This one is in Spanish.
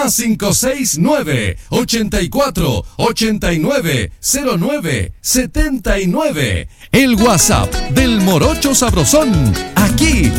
Más 569-84-89-09-79. El WhatsApp del Morocho Sabrosón. Aquí